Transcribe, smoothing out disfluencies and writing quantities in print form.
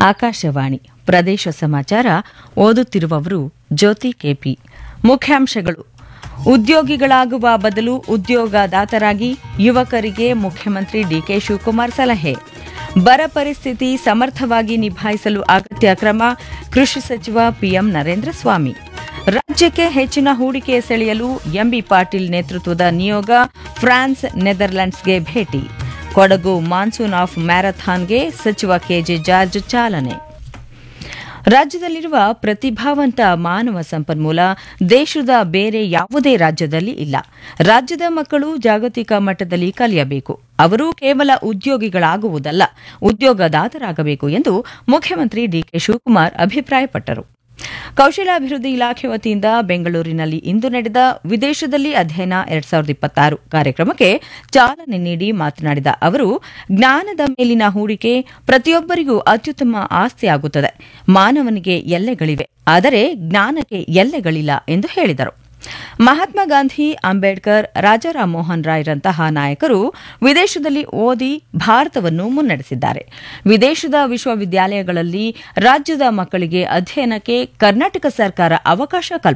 ಆಕಾಶವಾಣಿ ಪ್ರದೇಶ ಸಮಾಚಾರ ಓದುತ್ತಿರುವವರು ಜ್ಯೋತಿ ಕೆಪಿ. ಮುಖ್ಯಾಂಶಗಳು: ಉದ್ಯೋಗಿಗಳಾಗುವ ಬದಲು ಉದ್ಯೋಗದಾತರಾಗಿ, ಯುವಕರಿಗೆ ಮುಖ್ಯಮಂತ್ರಿ ಡಿಕೆ ಶಿವಕುಮಾರ್ ಸಲಹೆ. ಬರ ಪರಿಸ್ಥಿತಿ ಸಮರ್ಥವಾಗಿ ನಿಭಾಯಿಸಲು ಅಗತ್ಯ ಕ್ರಮ, ಕೃಷಿ ಸಚಿವ ಪಿಎಂ ನರೇಂದ್ರ ಸ್ವಾಮಿ. ರಾಜ್ಯಕ್ಕೆ ಹೆಚ್ಚಿನ ಹೂಡಿಕೆ ಸೆಳೆಯಲು ಎಂಬಿ ಪಾಟೀಲ್ ನೇತೃತ್ವದ ನಿಯೋಗ ಫ್ರಾನ್ಸ್, ನೆದರ್ಲೆಂಡ್ಸ್ಗೆ ಭೇಟಿ. ಕೊಡಗು ಮಾನ್ಸೂನ್ ಆಫ್ ಮ್ಯಾರಥಾನ್ಗೆ ಸಚಿವ ಕೆಜೆ ಜಾರ್ಜ್ ಚಾಲನೆ. ರಾಜ್ಯದಲ್ಲಿರುವ ಪ್ರತಿಭಾವಂತ ಮಾನವ ಸಂಪನ್ಮೂಲ ದೇಶದ ಬೇರೆ ಯಾವುದೇ ರಾಜ್ಯದಲ್ಲಿ ಇಲ್ಲ. ರಾಜ್ಯದ ಮಕ್ಕಳು ಜಾಗತಿಕ ಮಟ್ಟದಲ್ಲಿ ಕಲಿಯಬೇಕು. ಅವರು ಕೇವಲ ಉದ್ಯೋಗಿಗಳಾಗುವುದಲ್ಲ, ಉದ್ಯೋಗದಾತರಾಗಬೇಕು ಎಂದು ಮುಖ್ಯಮಂತ್ರಿ ಡಿಕೆ ಶಿವಕುಮಾರ್ ಅಭಿಪ್ರಾಯಪಟ್ಟರು. ಕೌಶಲಾಭಿವೃದ್ಧಿ ಇಲಾಖೆ ವತಿಯಿಂದ ಬೆಂಗಳೂರಿನಲ್ಲಿ ಇಂದು ನಡೆದ ವಿದೇಶದಲ್ಲಿ ಅಧ್ಯಯನ 2026 ಕಾರ್ಯಕ್ರಮಕ್ಕೆ ಚಾಲನೆ ನೀಡಿ ಮಾತನಾಡಿದ ಅವರು, ಜ್ಞಾನದ ಮೇಲಿನ ಹೂಡಿಕೆ ಪ್ರತಿಯೊಬ್ಬರಿಗೂ ಅತ್ಯುತ್ತಮ ಆಸ್ತಿಯಾಗುತ್ತದೆ. ಮಾನವನಿಗೆ ಎಲ್ಲೆಗಳಿವೆ, ಆದರೆ ಜ್ಞಾನಕ್ಕೆ ಎಲ್ಲೆಗಳಿಲ್ಲ ಎಂದು ಹೇಳಿದರು. ಮಹಾತ್ಮ ಗಾಂಧಿ, ಅಂಬೇಡ್ಕರ್, ರಾಜಾ ರಾಮಮೋಹನ್ ರಾಯ್ರಂತಹ ನಾಯಕರು ವಿದೇಶದಲ್ಲಿ ಓದಿ ಭಾರತವನ್ನು ಮುನ್ನಡೆಸಿದ್ದಾರೆ. ವಿದೇಶದ ವಿಶ್ವವಿದ್ಯಾಲಯಗಳಲ್ಲಿ ರಾಜ್ಯದ ಮಕ್ಕಳಿಗೆ ಅಧ್ಯಯನಕ್ಕೆ ಕರ್ನಾಟಕ ಸರ್ಕಾರ ಅವಕಾಶ